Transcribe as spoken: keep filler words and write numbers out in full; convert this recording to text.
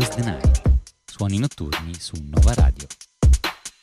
Was the Night. Suoni notturni su Nova Radio.